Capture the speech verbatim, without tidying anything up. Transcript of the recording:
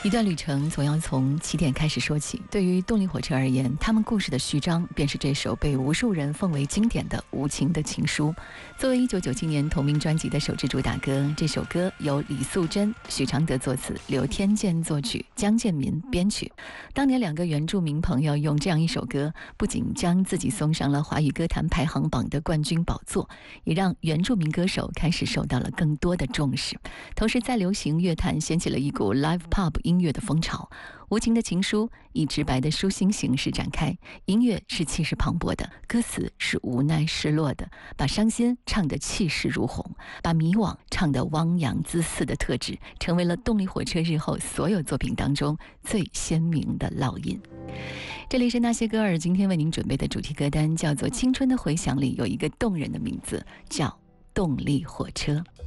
一段旅程总要从起点开始说起。对于动力火车而言，他们故事的序章便是这首被无数人奉为经典的《无情的情书》。作为一九九七年同名专辑的首支主打歌，这首歌由李素珍、许常德作词，刘天健作曲，江建民编曲。当年两个原住民朋友用这样一首歌，不仅将自己送上了华语歌坛排行榜的冠军宝座，也让原住民歌手开始受到了更多的重视。同时在流行乐坛掀起了一股 live pop 音乐的风潮。无情的情书以直白的抒心形式展开，音乐是气势磅礴的，歌词是无奈失落的，把伤心唱得气势如虹，把迷惘唱得汪洋恣肆的特质，成为了动力火车日后所有作品当中最鲜明的烙印。这里是那些歌儿，今天为您准备的主题歌单叫做《青春的回响》，里有一个动人的名字叫动力火车。